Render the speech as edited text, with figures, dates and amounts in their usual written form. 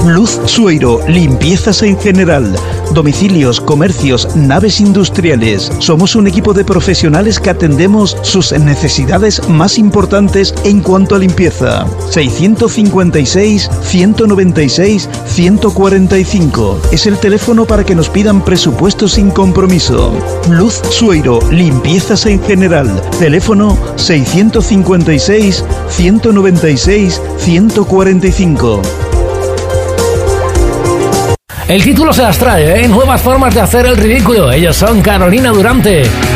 Luz Sueiro, limpiezas en general, domicilios, comercios, naves industriales. Somos un equipo de profesionales que atendemos sus necesidades más importantes en cuanto a limpieza. 656-196-145 es el teléfono para que nos pidan presupuesto sin compromiso. Luz Sueiro, limpiezas en general. Teléfono 656-196-145. El título se las trae, ¿eh? Nuevas formas de hacer el ridículo. Ellos son Carolina Durante.